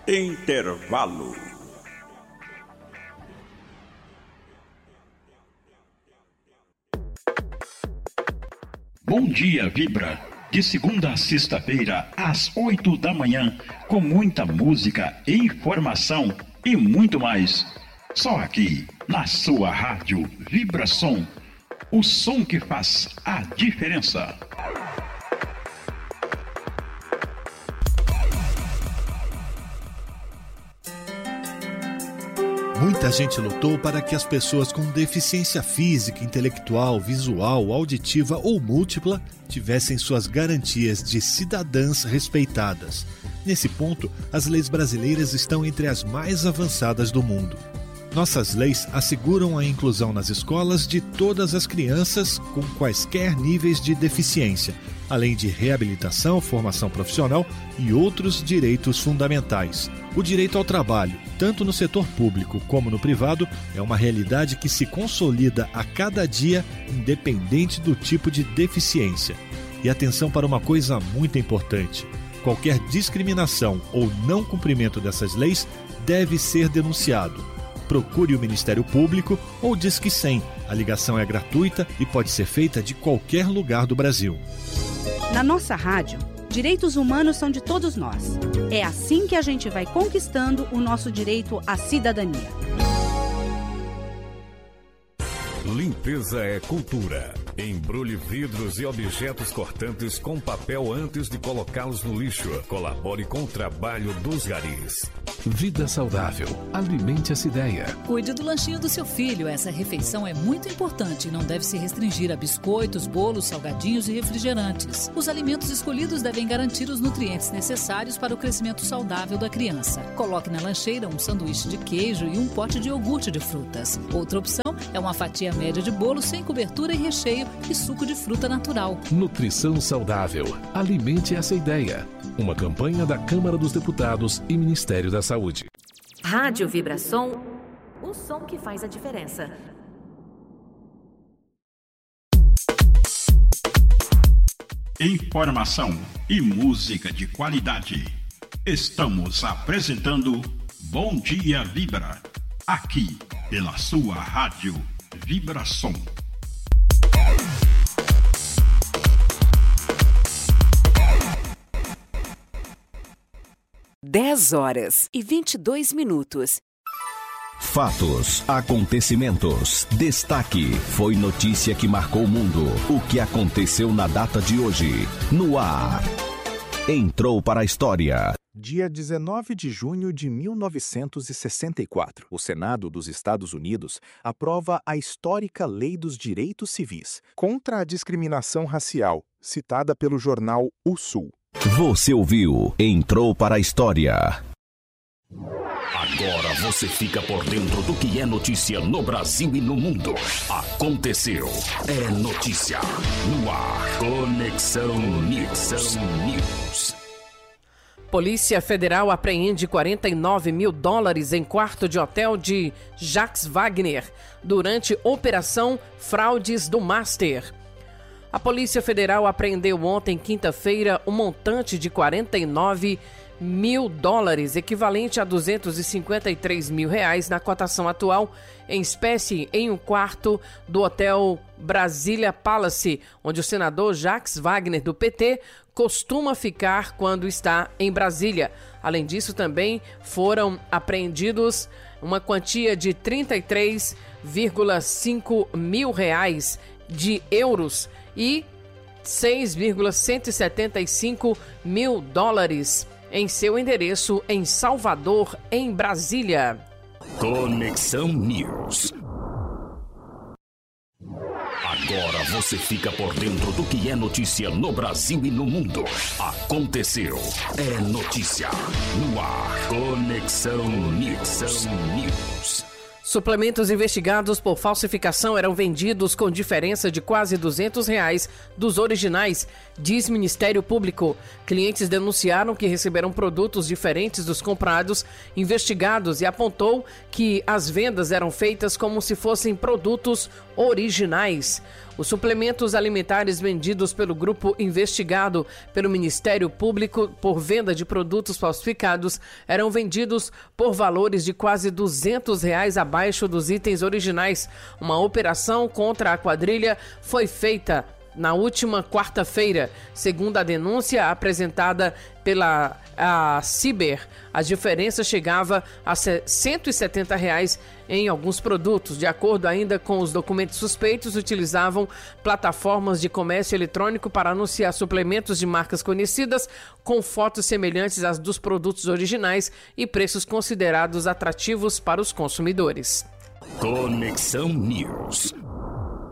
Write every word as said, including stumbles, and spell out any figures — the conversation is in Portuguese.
Intervalo. Bom dia, Vibra. De segunda a sexta-feira, às oito da manhã, com muita música, informação e muito mais. Só aqui, na sua rádio Vibração. O som que faz a diferença. Muita gente lutou para que as pessoas com deficiência física, intelectual, visual, auditiva ou múltipla tivessem suas garantias de cidadãs respeitadas. Nesse ponto, as leis brasileiras estão entre as mais avançadas do mundo. Nossas leis asseguram a inclusão nas escolas de todas as crianças com quaisquer níveis de deficiência, além de reabilitação, formação profissional e outros direitos fundamentais. O direito ao trabalho, tanto no setor público como no privado, é uma realidade que se consolida a cada dia, independente do tipo de deficiência. E atenção para uma coisa muito importante: qualquer discriminação ou não cumprimento dessas leis deve ser denunciado. Procure o Ministério Público ou Disque cem. A ligação é gratuita e pode ser feita de qualquer lugar do Brasil. Na nossa rádio, direitos humanos são de todos nós. É assim que a gente vai conquistando o nosso direito à cidadania. Limpeza é cultura. Embrulhe vidros e objetos cortantes com papel antes de colocá-los no lixo. Colabore com o trabalho dos garis. Vida saudável. Alimente essa ideia. Cuide do lanchinho do seu filho. Essa refeição é muito importante e não deve se restringir a biscoitos, bolos, salgadinhos e refrigerantes. Os alimentos escolhidos devem garantir os nutrientes necessários para o crescimento saudável da criança. Coloque na lancheira um sanduíche de queijo e um pote de iogurte de frutas. Outra opção é uma fatia média de bolo sem cobertura e recheio e suco de fruta natural. Nutrição saudável. Alimente essa ideia. Uma campanha da Câmara dos Deputados e Ministério da Saúde. Rádio Vibração, o som que faz a diferença. Informação e música de qualidade. Estamos apresentando Bom Dia Vibra, aqui pela sua rádio Vibração. dez horas e vinte e dois minutos. Fatos, acontecimentos, destaque, foi notícia que marcou o mundo. O que aconteceu na data de hoje, no ar. Entrou para a história. Dia dezenove de junho de mil novecentos e sessenta e quatro, o Senado dos Estados Unidos aprova a histórica Lei dos Direitos Civis contra a discriminação racial, citada pelo jornal O Sul. Você ouviu Entrou para a História. Agora você fica por dentro do que é notícia no Brasil e no mundo. Aconteceu. É notícia. No ar. Conexão News. News. Polícia Federal apreende quarenta e nove mil dólares em quarto de hotel de Jacques Wagner durante Operação Fraudes do Master. A Polícia Federal apreendeu ontem, quinta-feira, um montante de quarenta e nove mil dólares, equivalente a duzentos e cinquenta e três mil reais na cotação atual, em espécie, em um quarto do Hotel Brasília Palace, onde o senador Jacques Wagner, do P T, costuma ficar quando está em Brasília. Além disso, também foram apreendidos uma quantia de trinta e três vírgula cinco mil reais de euros e seis vírgula cento e setenta e cinco mil dólares em seu endereço em Salvador, em Brasília. Conexão News. Agora você fica por dentro do que é notícia no Brasil e no mundo. Aconteceu. É notícia. No ar. Conexão News. News. Suplementos investigados por falsificação eram vendidos com diferença de quase duzentos reais dos originais, diz Ministério Público. Clientes denunciaram que receberam produtos diferentes dos comprados, investigados, e apontou que as vendas eram feitas como se fossem produtos originais. Os suplementos alimentares vendidos pelo grupo investigado pelo Ministério Público por venda de produtos falsificados eram vendidos por valores de quase duzentos reais abaixo dos itens originais. Uma operação contra a quadrilha foi feita na última quarta-feira. Segundo a denúncia apresentada pela a Ciber, a diferença chegava a cento e setenta reais em alguns produtos. De acordo ainda com os documentos suspeitos, utilizavam plataformas de comércio eletrônico para anunciar suplementos de marcas conhecidas com fotos semelhantes às dos produtos originais e preços considerados atrativos para os consumidores. Conexão News.